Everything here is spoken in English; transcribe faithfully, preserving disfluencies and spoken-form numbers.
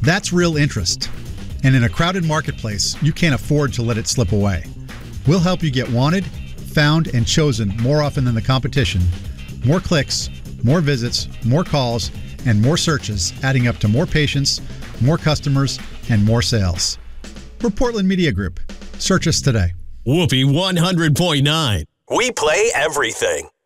That's real interest. And in a crowded marketplace, you can't afford to let it slip away. We'll help you get wanted, found, and chosen more often than the competition. More clicks, more visits, more calls, and more searches, adding up to more patients, more customers, and more sales. We're Portland Media Group. Search us today. Whoopee one hundred point nine. We play everything.